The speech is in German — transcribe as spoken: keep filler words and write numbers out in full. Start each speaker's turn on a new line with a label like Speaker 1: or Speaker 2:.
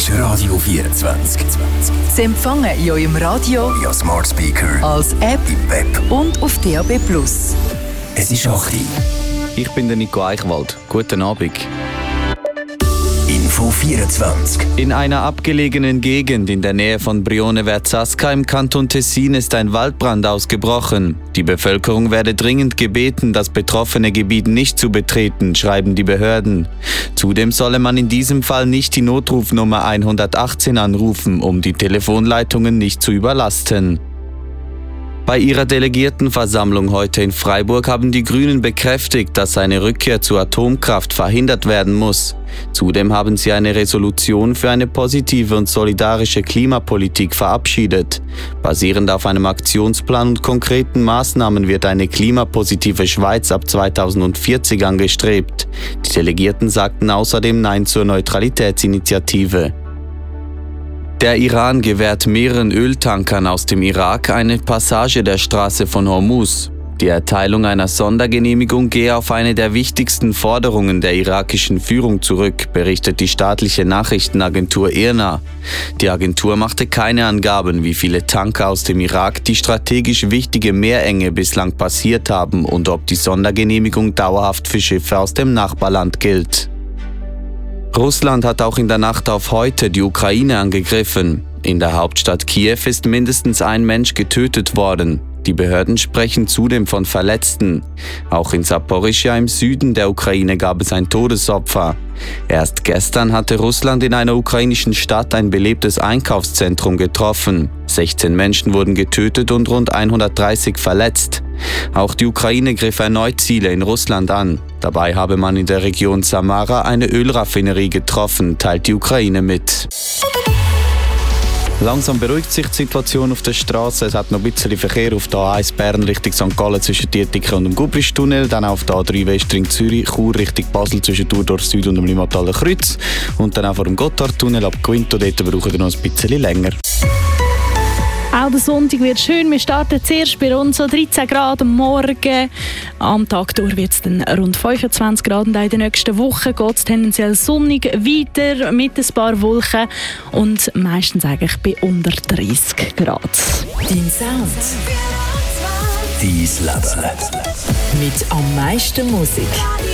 Speaker 1: ist Radio vierundzwanzig.
Speaker 2: Sie empfangen in eurem Radio,
Speaker 1: via Smart Speaker,
Speaker 2: als App
Speaker 1: im Web
Speaker 2: und auf D A B plus.
Speaker 1: Es ist acht Uhr.
Speaker 3: Ich bin der Nico Eichwald. Guten Abend.
Speaker 1: Info vierundzwanzig.
Speaker 3: In einer abgelegenen Gegend in der Nähe von Brione Verzasca im Kanton Tessin ist ein Waldbrand ausgebrochen. Die Bevölkerung werde dringend gebeten, das betroffene Gebiet nicht zu betreten, schreiben die Behörden. Zudem solle man in diesem Fall nicht die Notrufnummer hundertachtzehn anrufen, um die Telefonleitungen nicht zu überlasten. Bei ihrer Delegiertenversammlung heute in Freiburg haben die Grünen bekräftigt, dass eine Rückkehr zur Atomkraft verhindert werden muss. Zudem haben sie eine Resolution für eine positive und solidarische Klimapolitik verabschiedet. Basierend auf einem Aktionsplan und konkreten Maßnahmen wird eine klimapositive Schweiz ab zweitausendvierzig angestrebt. Die Delegierten sagten außerdem Nein zur Neutralitätsinitiative. Der Iran gewährt mehreren Öltankern aus dem Irak eine Passage der Straße von Hormuz. Die Erteilung einer Sondergenehmigung gehe auf eine der wichtigsten Forderungen der irakischen Führung zurück, berichtet die staatliche Nachrichtenagentur I R N A. Die Agentur machte keine Angaben, wie viele Tanker aus dem Irak die strategisch wichtige Meerenge bislang passiert haben und ob die Sondergenehmigung dauerhaft für Schiffe aus dem Nachbarland gilt. Russland hat auch in der Nacht auf heute die Ukraine angegriffen. In der Hauptstadt Kiew ist mindestens ein Mensch getötet worden. Die Behörden sprechen zudem von Verletzten. Auch in Saporischschja im Süden der Ukraine gab es ein Todesopfer. Erst gestern hatte Russland in einer ukrainischen Stadt ein belebtes Einkaufszentrum getroffen. sechzehn Menschen wurden getötet und rund hundertdreißig verletzt. Auch die Ukraine griff erneut Ziele in Russland an. Dabei habe man in der Region Samara eine Ölraffinerie getroffen, teilt die Ukraine mit. Langsam beruhigt sich die Situation auf der Straße. Es hat noch ein bisschen Verkehr auf der A eins Bern Richtung Sankt Gallen zwischen Dietikon und dem Gubristunnel. Dann auf der A drei Westring Zürich, Chur Richtung Basel zwischen Thurdorf Süd und dem Limmataler Kreuz. Und dann auch vor dem Gotthardtunnel ab Quinto. Dort brauchen wir noch ein bisschen länger.
Speaker 4: Auch der Sonntag wird schön. Wir starten zuerst bei rund so dreizehn Grad am Morgen. Am Tag durch wird es dann rund fünfundzwanzig Grad. Und in der nächsten Woche geht es tendenziell sonnig weiter mit ein paar Wolken. Und meistens eigentlich bei unter dreißig Grad.
Speaker 2: Dein Sound.
Speaker 1: Dein Leben.
Speaker 2: Mit am meisten Musik.